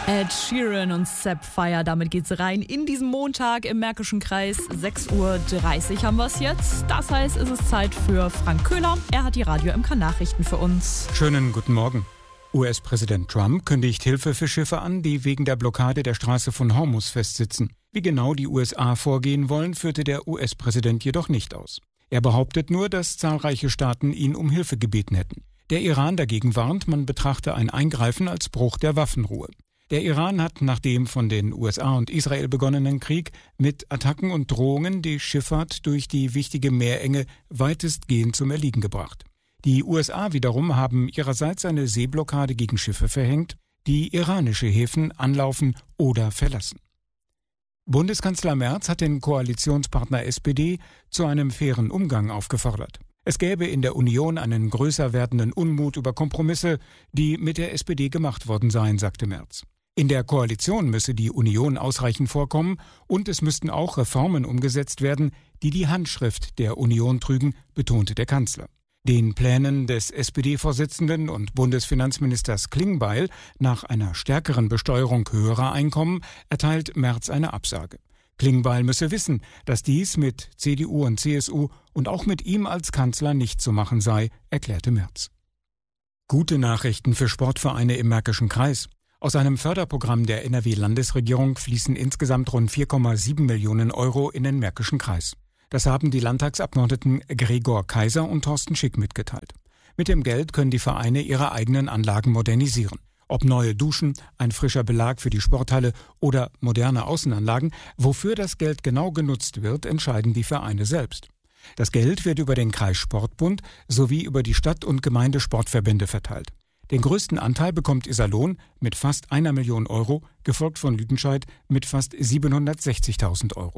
Ed Sheeran und Sapphire, damit geht's rein in diesen Montag im Märkischen Kreis. 6:30 Uhr haben wir es jetzt. Das heißt, es ist Zeit für Frank Köhler. Er hat die Radio MK Nachrichten für uns. Schönen guten Morgen. US-Präsident Trump kündigt Hilfe für Schiffe an, die wegen der Blockade der Straße von Hormuz festsitzen. Wie genau die USA vorgehen wollen, führte der US-Präsident jedoch nicht aus. Er behauptet nur, dass zahlreiche Staaten ihn um Hilfe gebeten hätten. Der Iran dagegen warnt, man betrachte ein Eingreifen als Bruch der Waffenruhe. Der Iran hat nach dem von den USA und Israel begonnenen Krieg mit Attacken und Drohungen die Schifffahrt durch die wichtige Meerenge weitestgehend zum Erliegen gebracht. Die USA wiederum haben ihrerseits eine Seeblockade gegen Schiffe verhängt, die iranische Häfen anlaufen oder verlassen. Bundeskanzler Merz hat den Koalitionspartner SPD zu einem fairen Umgang aufgefordert. Es gäbe in der Union einen größer werdenden Unmut über Kompromisse, die mit der SPD gemacht worden seien, sagte Merz. In der Koalition müsse die Union ausreichend vorkommen und es müssten auch Reformen umgesetzt werden, die die Handschrift der Union trügen, betonte der Kanzler. Den Plänen des SPD-Vorsitzenden und Bundesfinanzministers Klingbeil nach einer stärkeren Besteuerung höherer Einkommen erteilt Merz eine Absage. Klingbeil müsse wissen, dass dies mit CDU und CSU und auch mit ihm als Kanzler nicht zu machen sei, erklärte Merz. Gute Nachrichten für Sportvereine im Märkischen Kreis. Aus einem Förderprogramm der NRW-Landesregierung fließen insgesamt rund 4,7 Millionen Euro in den Märkischen Kreis. Das haben die Landtagsabgeordneten Gregor Kaiser und Thorsten Schick mitgeteilt. Mit dem Geld können die Vereine ihre eigenen Anlagen modernisieren. Ob neue Duschen, ein frischer Belag für die Sporthalle oder moderne Außenanlagen, wofür das Geld genau genutzt wird, entscheiden die Vereine selbst. Das Geld wird über den Kreissportbund sowie über die Stadt- und Gemeindesportverbände verteilt. Den größten Anteil bekommt Iserlohn mit fast 1 Million Euro, gefolgt von Lüdenscheid mit fast 760.000 Euro.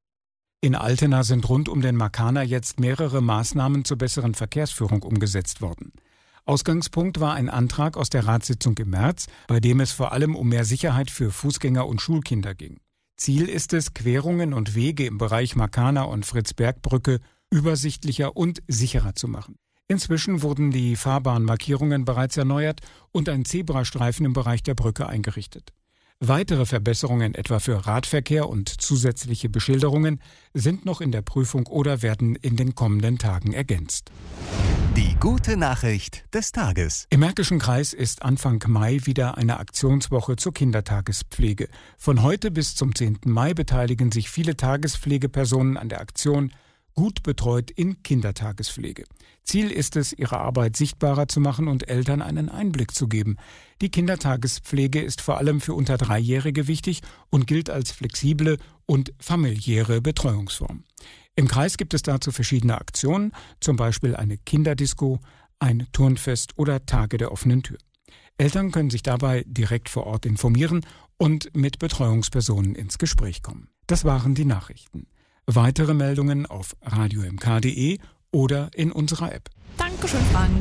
In Altena sind rund um den Markaner jetzt mehrere Maßnahmen zur besseren Verkehrsführung umgesetzt worden. Ausgangspunkt war ein Antrag aus der Ratssitzung im März, bei dem es vor allem um mehr Sicherheit für Fußgänger und Schulkinder ging. Ziel ist es, Querungen und Wege im Bereich Markaner und Fritz-Berg-Brücke übersichtlicher und sicherer zu machen. Inzwischen wurden die Fahrbahnmarkierungen bereits erneuert und ein Zebrastreifen im Bereich der Brücke eingerichtet. Weitere Verbesserungen, etwa für Radverkehr und zusätzliche Beschilderungen, sind noch in der Prüfung oder werden in den kommenden Tagen ergänzt. Die gute Nachricht des Tages. Im Märkischen Kreis ist Anfang Mai wieder eine Aktionswoche zur Kindertagespflege. Von heute bis zum 10. Mai beteiligen sich viele Tagespflegepersonen an der Aktion Gut betreut in Kindertagespflege. Ziel ist es, ihre Arbeit sichtbarer zu machen und Eltern einen Einblick zu geben. Die Kindertagespflege ist vor allem für unter 3-Jährige wichtig und gilt als flexible und familiäre Betreuungsform. Im Kreis gibt es dazu verschiedene Aktionen, zum Beispiel eine Kinderdisco, ein Turnfest oder Tage der offenen Tür. Eltern können sich dabei direkt vor Ort informieren und mit Betreuungspersonen ins Gespräch kommen. Das waren die Nachrichten. Weitere Meldungen auf radiomk.de oder in unserer App. Dankeschön, Frank.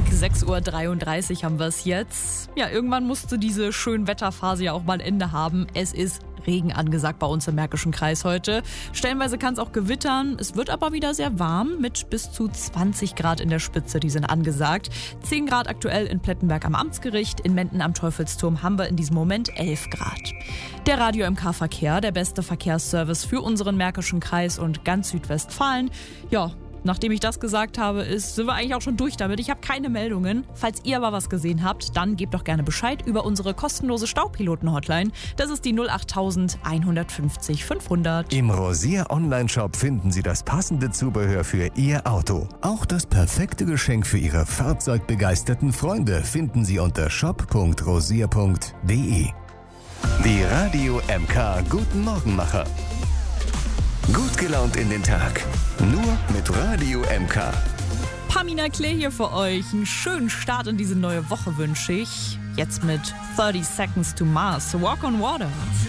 6:33 Uhr haben wir es jetzt. Ja, irgendwann musste diese Schönwetterphase ja auch mal ein Ende haben. Es ist Regen angesagt bei uns im Märkischen Kreis heute. Stellenweise kann es auch gewittern. Es wird aber wieder sehr warm mit bis zu 20 Grad in der Spitze. Die sind angesagt. 10 Grad aktuell in Plettenberg am Amtsgericht. In Menden am Teufelsturm haben wir in diesem Moment 11 Grad. Der Radio MK Verkehr, der beste Verkehrsservice für unseren Märkischen Kreis und ganz Südwestfalen. Ja, nachdem ich das gesagt habe, sind wir eigentlich auch schon durch damit. Ich habe keine Meldungen. Falls ihr aber was gesehen habt, dann gebt doch gerne Bescheid über unsere kostenlose Staupiloten-Hotline. Das ist die 08000 150 500. Im Rosier Online-Shop finden Sie das passende Zubehör für Ihr Auto. Auch das perfekte Geschenk für Ihre fahrzeugbegeisterten Freunde finden Sie unter shop.rosier.de. Die Radio MK Guten Morgenmacher. Gut gelaunt in den Tag. Nur mit Radio MK. Pamina Clay hier für euch. Einen schönen Start in diese neue Woche wünsche ich. Jetzt mit 30 Seconds to Mars. Walk on Water.